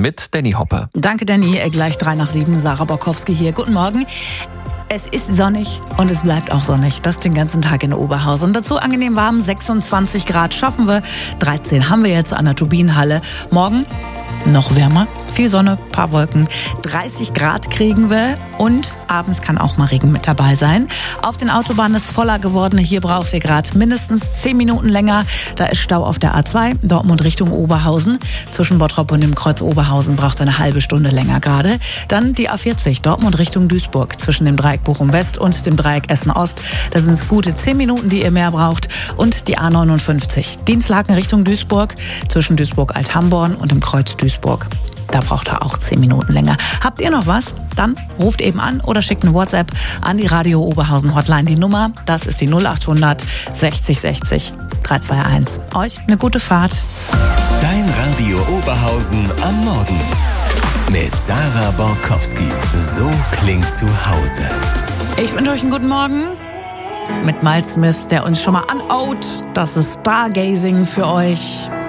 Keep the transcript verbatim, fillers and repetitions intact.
mit Danny Hoppe. Danke, Danny. Gleich drei nach sieben. Sarah Borkowski hier. Guten Morgen. Es ist sonnig und es bleibt auch sonnig. Das den ganzen Tag in Oberhausen. Dazu angenehm warm, sechsundzwanzig Grad schaffen wir. dreizehn haben wir jetzt an der Turbinenhalle. Morgen noch wärmer, viel Sonne, paar Wolken. dreißig Grad kriegen wir und abends kann auch mal Regen mit dabei sein. Auf den Autobahnen ist voller geworden. Hier braucht ihr gerade mindestens zehn Minuten länger. Da ist Stau auf der A zwei, Dortmund Richtung Oberhausen. Zwischen Bottrop und dem Kreuz Oberhausen braucht ihr eine halbe Stunde länger gerade. Dann die A vierzig, Dortmund Richtung Duisburg. Zwischen dem Dreieck Bochum West und dem Dreieck Essen Ost. Da sind es gute zehn Minuten, die ihr mehr braucht. Und die A neunundfünfzig, Dienstlaken Richtung Duisburg. Zwischen Duisburg-Althamborn und dem Kreuz Duisburg. Da braucht er auch zehn Minuten länger. Habt ihr noch was? Dann ruft eben an oder schickt eine WhatsApp an die Radio Oberhausen Hotline. Die Nummer, das ist die null acht hundert sechzig sechzig dreihunderteinundzwanzig. Euch eine gute Fahrt. Dein Radio Oberhausen am Morgen. Mit Sarah Borkowski. So klingt zu Hause. Ich wünsche euch einen guten Morgen. Mit Miles Smith, der uns schon mal anout. Das ist Stargazing für euch.